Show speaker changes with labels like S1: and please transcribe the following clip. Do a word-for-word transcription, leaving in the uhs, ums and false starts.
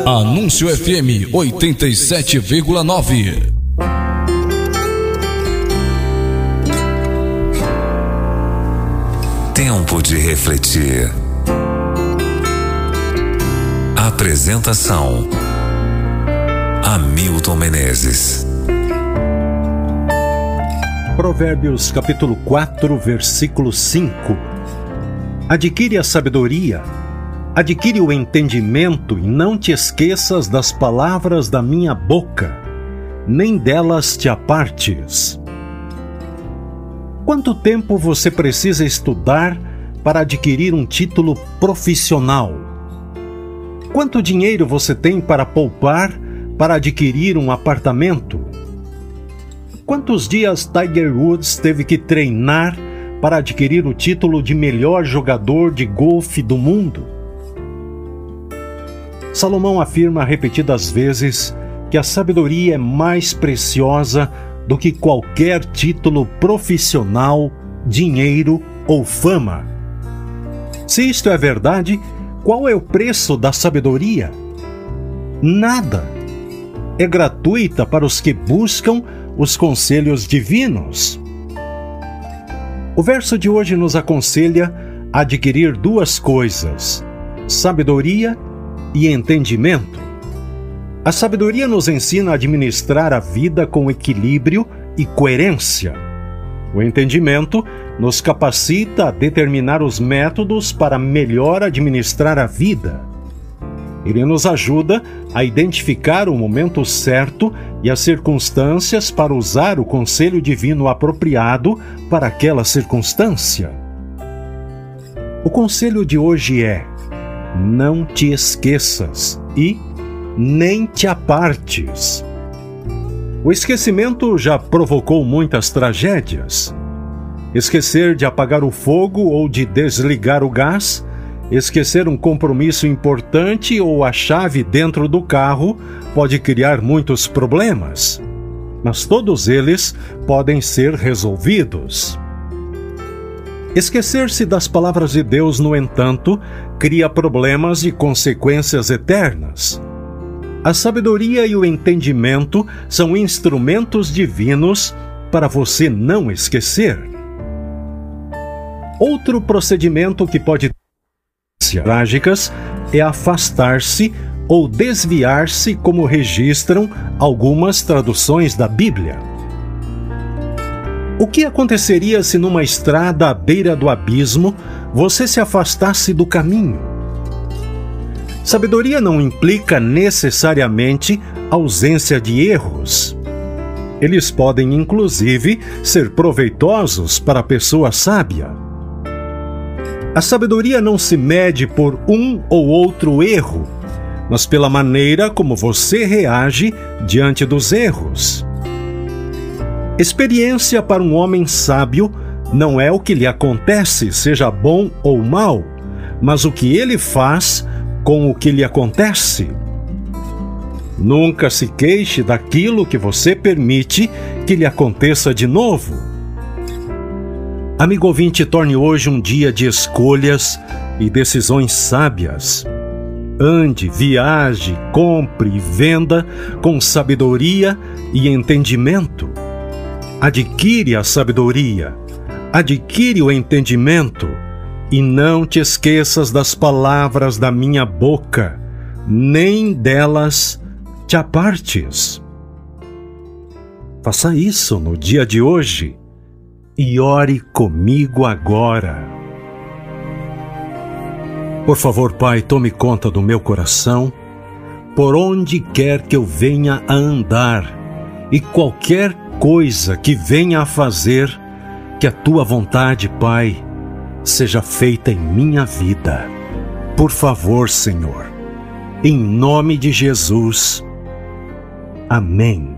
S1: Anúncio F M oitenta e sete vírgula nove.
S2: Tempo de refletir. Apresentação: Hamilton Menezes.
S3: Provérbios capítulo quatro, versículo cinco. Adquire a sabedoria, adquire o entendimento e não te esqueças das palavras da minha boca, nem delas te apartes. Quanto tempo você precisa estudar para adquirir um título profissional? Quanto dinheiro você tem para poupar para adquirir um apartamento? Quantos dias Tiger Woods teve que treinar para adquirir o título de melhor jogador de golfe do mundo? Salomão afirma repetidas vezes que a sabedoria é mais preciosa do que qualquer título profissional, dinheiro ou fama. Se isto é verdade, qual é o preço da sabedoria? Nada. É gratuita para os que buscam os conselhos divinos. O verso de hoje nos aconselha a adquirir duas coisas: sabedoria e entendimento. A sabedoria nos ensina a administrar a vida com equilíbrio e coerência. O entendimento nos capacita a determinar os métodos para melhor administrar a vida. Ele nos ajuda a identificar o momento certo e as circunstâncias para usar o conselho divino apropriado para aquela circunstância. O conselho de hoje é: não te esqueças e nem te apartes. O esquecimento já provocou muitas tragédias. Esquecer de apagar o fogo ou de desligar o gás, esquecer um compromisso importante ou a chave dentro do carro pode criar muitos problemas, mas todos eles podem ser resolvidos. Esquecer-se das palavras de Deus, no entanto, cria problemas e consequências eternas. A sabedoria e o entendimento são instrumentos divinos para você não esquecer. Outro procedimento que pode ter trágicas é afastar-se ou desviar-se, como registram algumas traduções da Bíblia. O que aconteceria se numa estrada à beira do abismo você se afastasse do caminho? Sabedoria não implica necessariamente ausência de erros. Eles podem, inclusive, ser proveitosos para a pessoa sábia. A sabedoria não se mede por um ou outro erro, mas pela maneira como você reage diante dos erros. Experiência para um homem sábio não é o que lhe acontece, seja bom ou mal, mas o que ele faz com o que lhe acontece. Nunca se queixe daquilo que você permite que lhe aconteça de novo. Amigo ouvinte, torne hoje um dia de escolhas e decisões sábias. Ande, viaje, compre e venda com sabedoria e entendimento. Adquire a sabedoria, adquire o entendimento, e não te esqueças das palavras da minha boca, nem delas te apartes. Faça isso no dia de hoje e ore comigo agora. Por favor, Pai, tome conta do meu coração, por onde quer que eu venha a andar, e qualquer coisa que venha a fazer, que a Tua vontade, Pai, seja feita em minha vida. Por favor, Senhor, em nome de Jesus. Amém.